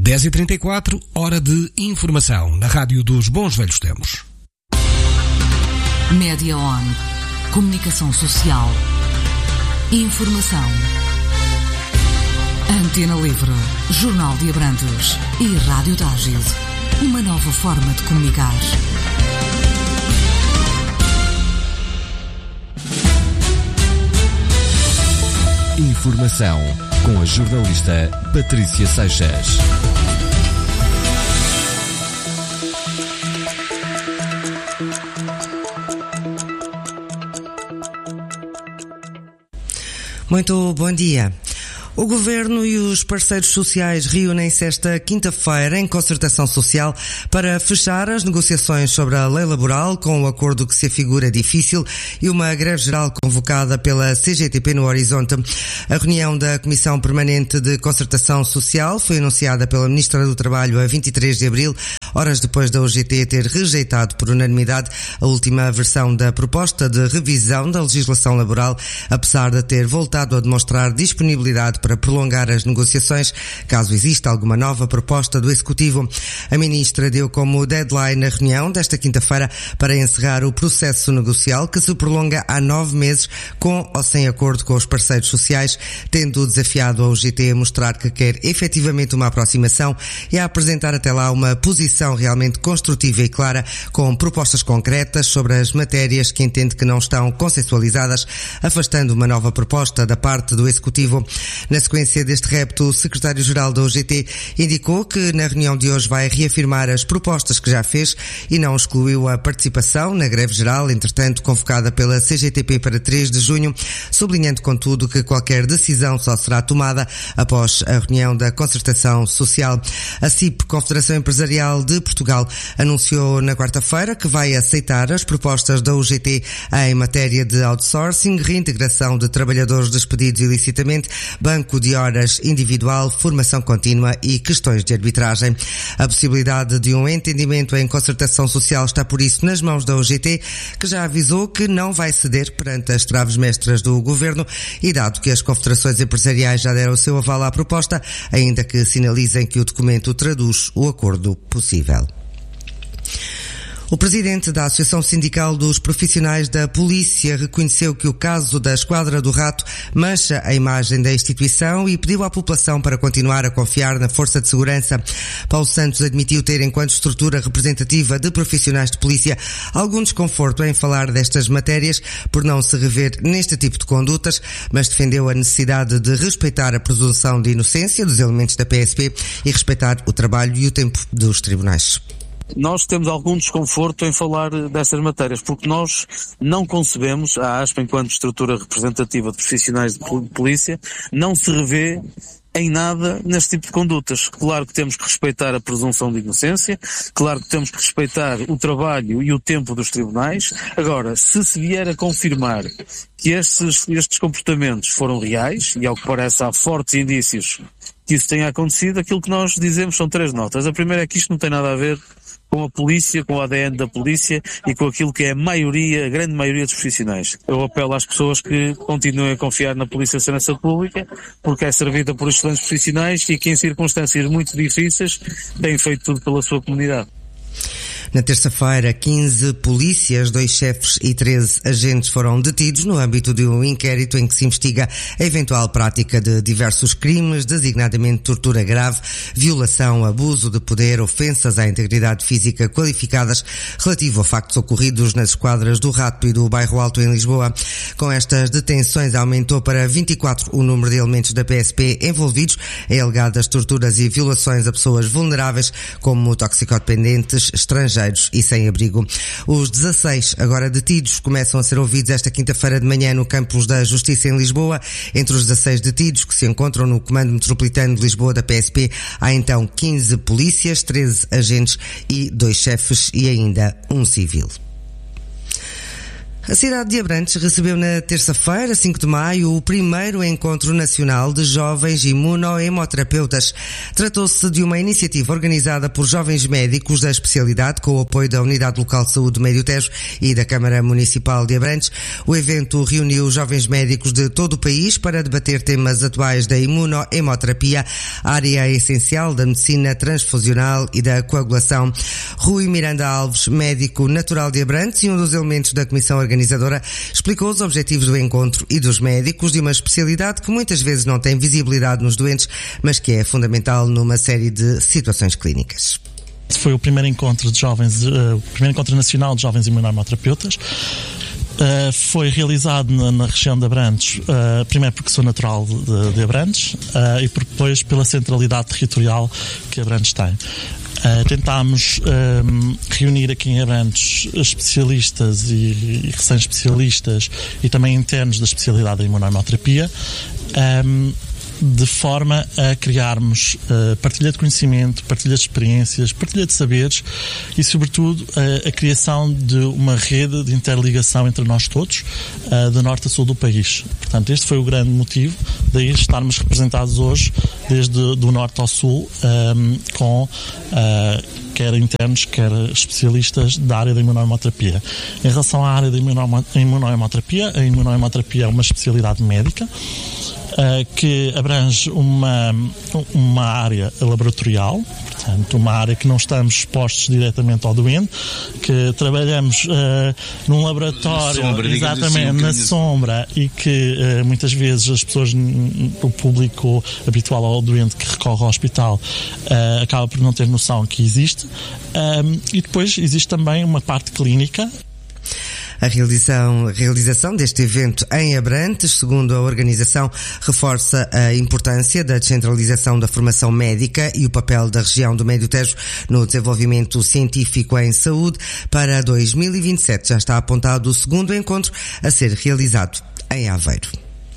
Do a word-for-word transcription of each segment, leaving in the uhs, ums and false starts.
dez e trinta e quatro, hora de informação, na Rádio dos Bons Velhos Tempos. Média On. Comunicação social. Informação. Antena Livre. Jornal de Abrantes. E Rádio Tágil. Uma nova forma de comunicar. Informação com a jornalista Patrícia Seixas. Muito bom dia. O Governo e os parceiros sociais reúnem-se esta quinta-feira em concertação social para fechar as negociações sobre a lei laboral, com um acordo que se afigura difícil e uma greve geral convocada pela C G T P no horizonte. A reunião da Comissão Permanente de Concertação Social foi anunciada pela Ministra do Trabalho a vinte e três de abril, horas depois da U G T ter rejeitado por unanimidade a última versão da proposta de revisão da legislação laboral, apesar de ter voltado a demonstrar disponibilidade para prolongar as negociações, caso exista alguma nova proposta do Executivo. A Ministra deu como deadline a reunião desta quinta-feira para encerrar o processo negocial, que se prolonga há nove meses, com ou sem acordo com os parceiros sociais, tendo desafiado a U G T a mostrar que quer efetivamente uma aproximação e a apresentar até lá uma posição realmente construtiva e clara, com propostas concretas sobre as matérias que entende que não estão consensualizadas, afastando uma nova proposta da parte do Executivo. Na sequência deste repto, o secretário-geral da U G T indicou que na reunião de hoje vai reafirmar as propostas que já fez e não excluiu a participação na greve geral, entretanto convocada pela C G T P para três de junho, sublinhando contudo que qualquer decisão só será tomada após a reunião da concertação social. A C I P, Confederação Empresarial de Portugal, anunciou na quarta-feira que vai aceitar as propostas da U G T em matéria de outsourcing, reintegração de trabalhadores despedidos ilicitamente, banco de horas individual, formação contínua e questões de arbitragem. A possibilidade de um entendimento em concertação social está por isso nas mãos da U G T, que já avisou que não vai ceder perante as traves mestras do Governo, e dado que as confederações empresariais já deram o seu aval à proposta, ainda que sinalizem que o documento traduz o acordo possível. O presidente da Associação Sindical dos Profissionais da Polícia reconheceu que o caso da Esquadra do Rato mancha a imagem da instituição e pediu à população para continuar a confiar na força de segurança. Paulo Santos admitiu ter, enquanto estrutura representativa de profissionais de polícia, algum desconforto em falar destas matérias por não se rever neste tipo de condutas, mas defendeu a necessidade de respeitar a presunção de inocência dos elementos da P S P e respeitar o trabalho e o tempo dos tribunais. Nós temos algum desconforto em falar destas matérias, porque nós não concebemos, a ASP, enquanto estrutura representativa de profissionais de polícia, não se revê em nada neste tipo de condutas. Claro que temos que respeitar a presunção de inocência, claro que temos que respeitar o trabalho e o tempo dos tribunais. Agora, se se vier a confirmar que estes, estes comportamentos foram reais, e ao que parece há fortes indícios que isso tenha acontecido, aquilo que nós dizemos são três notas. A primeira é que isto não tem nada a ver com a polícia, com o A D N da polícia e com aquilo que é a maioria, a grande maioria dos profissionais. Eu apelo às pessoas que continuem a confiar na Polícia de Segurança Pública, porque é servida por excelentes profissionais e que em circunstâncias muito difíceis têm feito tudo pela sua comunidade. Na terça-feira, quinze polícias, dois chefes e treze agentes foram detidos no âmbito de um inquérito em que se investiga a eventual prática de diversos crimes, designadamente tortura grave, violação, abuso de poder, ofensas à integridade física qualificadas, relativo a factos ocorridos nas esquadras do Rato e do Bairro Alto em Lisboa. Com estas detenções aumentou para vinte e quatro o número de elementos da P S P envolvidos em alegadas torturas e violações a pessoas vulneráveis, como toxicodependentes, estrangeiros e sem abrigo. Os dezasseis agora detidos começam a ser ouvidos esta quinta-feira de manhã no campus da Justiça em Lisboa. Entre os dezasseis detidos que se encontram no Comando Metropolitano de Lisboa da P S P, há então quinze polícias, treze agentes e dois chefes e ainda um civil. A cidade de Abrantes recebeu na terça-feira, cinco de maio, o primeiro Encontro Nacional de Jovens Imunohemoterapeutas. Tratou-se de uma iniciativa organizada por jovens médicos da especialidade, com o apoio da Unidade Local de Saúde do Médio Tejo e da Câmara Municipal de Abrantes. O evento reuniu jovens médicos de todo o país para debater temas atuais da imunohemoterapia, área essencial da medicina transfusional e da coagulação. Rui Miranda Alves, médico natural de Abrantes e um dos elementos da Comissão Organizadora, organizadora, explicou os objetivos do encontro e dos médicos de uma especialidade que muitas vezes não tem visibilidade nos doentes, mas que é fundamental numa série de situações clínicas. Foi o primeiro encontro de jovens, uh, o primeiro encontro nacional de jovens imunohemoterapeutas. Uh, foi realizado na, na região de Abrantes, uh, primeiro porque sou natural de, de Abrantes uh, e depois pela centralidade territorial que Abrantes tem. Uh, tentámos um, reunir aqui em Abrantes especialistas e, e recém-especialistas e também internos da especialidade da imunohemoterapia, um, de forma a criarmos uh, partilha de conhecimento, partilha de experiências, partilha de saberes e, sobretudo, uh, a criação de uma rede de interligação entre nós todos, uh, de norte a sul do país. Portanto, este foi o grande motivo daí estarmos representados hoje, desde do norte ao sul, um, com uh, quer internos, quer especialistas da área da imunohemoterapia. Em relação à área da imunohemoterapia, a imunohemoterapia é uma especialidade médica, Uh, que abrange uma, uma área laboratorial, portanto, uma área que não estamos expostos diretamente ao doente, que trabalhamos uh, num laboratório, na sombra, exatamente, assim, um na sombra, e que uh, muitas vezes as pessoas, o público habitual ao doente que recorre ao hospital, uh, acaba por não ter noção que existe. Um, e depois existe também uma parte clínica. A realização, a realização deste evento em Abrantes, segundo a organização, reforça a importância da descentralização da formação médica e o papel da região do Médio Tejo no desenvolvimento científico em saúde. Para dois mil e vinte e sete já está apontado o segundo encontro a ser realizado em Aveiro.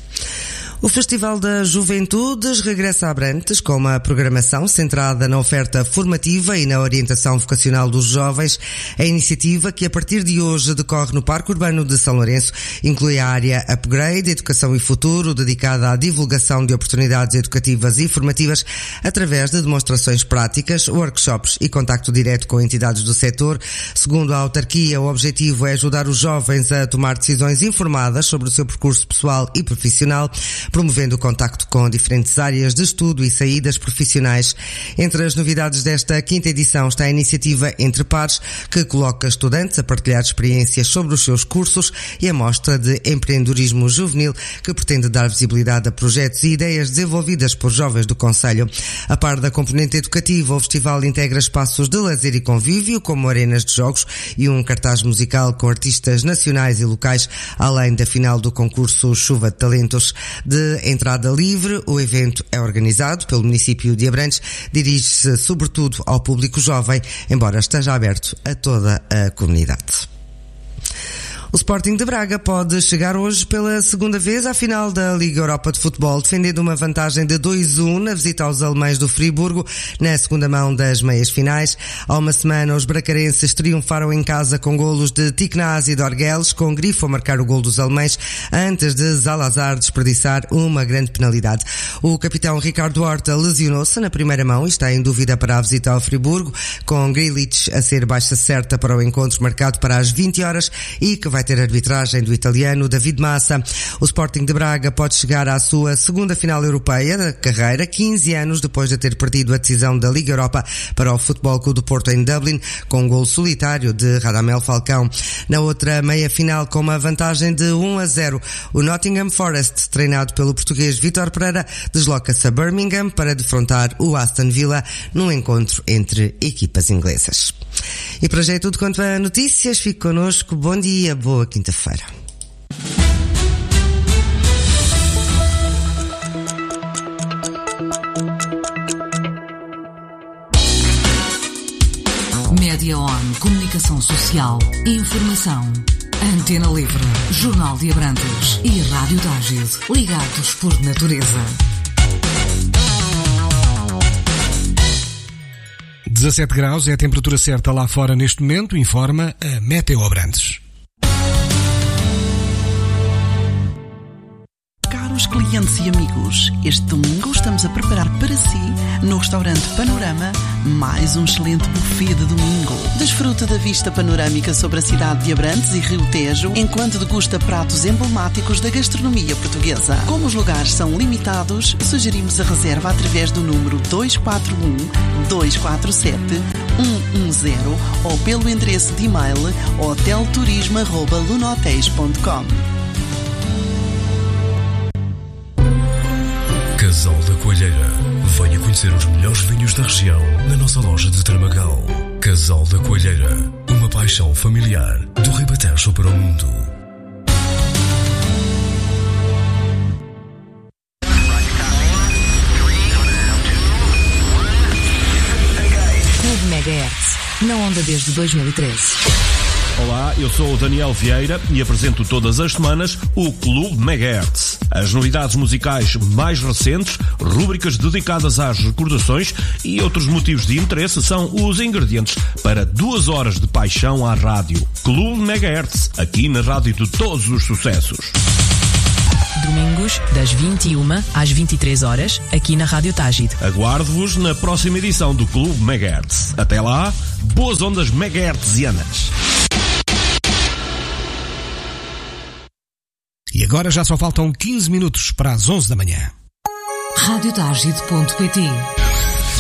O Festival das Juventudes regressa a Abrantes com uma programação centrada na oferta formativa e na orientação vocacional dos jovens. A iniciativa, que a partir de hoje decorre no Parque Urbano de São Lourenço, inclui a área Upgrade, Educação e Futuro, dedicada à divulgação de oportunidades educativas e formativas através de demonstrações práticas, workshops e contacto direto com entidades do setor. Segundo a autarquia, o objetivo é ajudar os jovens a tomar decisões informadas sobre o seu percurso pessoal e profissional, promovendo o contacto com diferentes áreas de estudo e saídas profissionais. Entre as novidades desta quinta edição está a iniciativa Entre Pares, que coloca estudantes a partilhar experiências sobre os seus cursos, e a mostra de empreendedorismo juvenil, que pretende dar visibilidade a projetos e ideias desenvolvidas por jovens do concelho. A par da componente educativa, o festival integra espaços de lazer e convívio, como arenas de jogos e um cartaz musical com artistas nacionais e locais, além da final do concurso Chuva de Talentos. De entrada livre, o evento é organizado pelo município de Abrantes, dirige-se sobretudo ao público jovem, embora esteja aberto a toda a comunidade. O Sporting de Braga pode chegar hoje pela segunda vez à final da Liga Europa de Futebol, defendendo uma vantagem de dois a um na visita aos alemães do Friburgo, na segunda mão das meias finais. Há uma semana, os bracarenses triunfaram em casa com golos de Tiknaz e de Orgueles, com Grifo a marcar o gol dos alemães, antes de Zalazar desperdiçar uma grande penalidade. O capitão Ricardo Horta lesionou-se na primeira mão e está em dúvida para a visita ao Friburgo, com Grealish a ser baixa certa para o encontro marcado para as vinte horas e que vai ter arbitragem do italiano David Massa. O Sporting de Braga pode chegar à sua segunda final europeia da carreira, quinze anos depois de ter perdido a decisão da Liga Europa para o Futebol Clube do Porto em Dublin, com um gol solitário de Radamel Falcão. Na outra meia-final, com uma vantagem de um a zero, o Nottingham Forest, treinado pelo português Vítor Pereira, desloca-se a Birmingham para defrontar o Aston Villa num encontro entre equipas inglesas. E para já é tudo quanto a notícias. Fique connosco. Bom dia, boa quinta-feira. Média On, comunicação social, informação. Antena Livre, Jornal de Abrantes e Rádio Tágil, ligados por natureza. dezassete graus é a temperatura certa lá fora neste momento, informa a Meteo Abrantes. Caros clientes e amigos, este domingo estamos a preparar para si, no restaurante Panorama, mais um excelente buffet de domingo. Desfruta da vista panorâmica sobre a cidade de Abrantes e Rio Tejo, enquanto degusta pratos emblemáticos da gastronomia portuguesa. Como os lugares são limitados, sugerimos a reserva através do número dois quatro um, dois quatro sete, um um zero ou pelo endereço de e-mail hotelturismo arroba lunotéis ponto com. Casal da Coelheira. Venha conhecer os melhores vinhos da região na nossa loja de Tramagal. Casal da Coelheira. Uma paixão familiar do Ribatejo para o mundo. Clube Megahertz. Na onda desde dois mil e treze. Olá, eu sou o Daniel Vieira e apresento todas as semanas o Clube Megahertz. As novidades musicais mais recentes, rúbricas dedicadas às recordações e outros motivos de interesse são os ingredientes para duas horas de paixão à rádio. Clube Megahertz, aqui na rádio de todos os sucessos. Domingos, das vinte e uma às vinte e três horas, aqui na Rádio Tágide. Aguardo-vos na próxima edição do Clube Megahertz. Até lá, boas ondas megahertzianas. E agora já só faltam quinze minutos para as onze da manhã. rádio tágide ponto pt